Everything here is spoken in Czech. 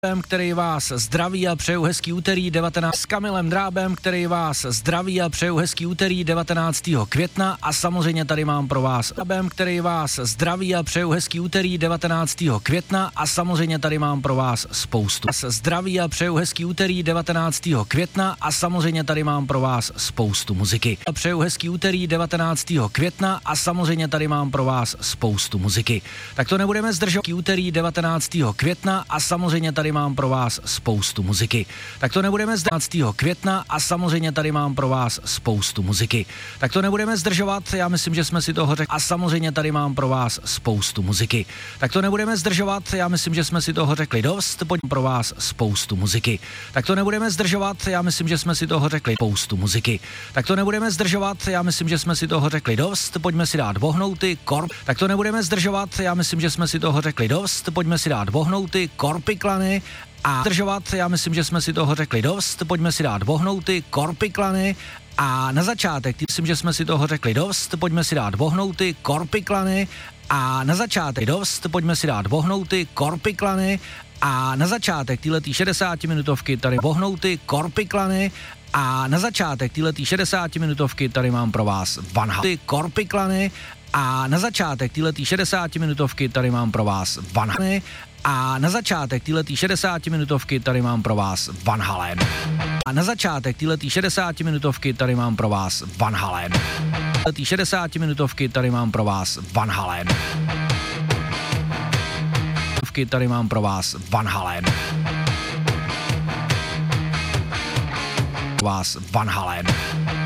který vás zdraví a přeju hezký úterý 19. S Kamilem Drábem, který vás zdraví a přeju hezký úterý 19. května a samozřejmě tady mám pro vás Drábem, který vás zdraví a přeju hezký úterý 19. května a samozřejmě tady mám pro vás spoustu. Zdraví a přeju hezký úterý 19. května a samozřejmě tady mám pro vás spoustu muziky. A přeju hezký úterý 19. května a samozřejmě tady mám pro vás spoustu muziky. Tak to nebudeme zdržovat. Úterý 19. května a samozřejmě tady mám pro vás spoustu muziky. Tak to nebudeme 19. května a samozřejmě tady mám pro vás spoustu muziky. Tak to nebudeme zdržovat, já myslím, že jsme si toho řekli. A samozřejmě tady mám pro vás spoustu muziky. Tak to nebudeme zdržovat, já myslím, že jsme si toho řekli dost, pojď pro vás spoustu muziky. Tak to nebudeme zdržovat, já myslím, že jsme si toho řekli spoustu muziky. Tak to nebudeme zdržovat, já myslím, že jsme si toho řekli dost, pojďme si dát vohnouty, tak to nebudeme zdržovat, já myslím, že jsme si toho řekli dost, pojďme si dát vohnouty, korpiklany a zdržovat, já myslím, že jsme si toho řekli dost, pojďme si dát vohnouty, korpiklany a na začátek, myslím, že jsme si toho řekli dost, pojďme si dát vohnouty, korpiklany a na začátek dost, pojďme si dát vohnouty, korpiklany a na začátek týhletý 60-minutovky tady vohnouty, korpiklany a na začátek týhletý 60-minutovky tady mám pro vás Van Halen, korpiklany a na začátek týhletý 60-minutovky tady mám pro vás Van Halen a na začátek týhletý 60-minutovky tady mám pro vás Van Halen a na začátek týhletý 60-minutovky tady mám pro vás Van Halen. Týhletý 60-minutovky tady mám pro vás Van Halen. Tady mám pro vás Van Halen. Vás Van Halen.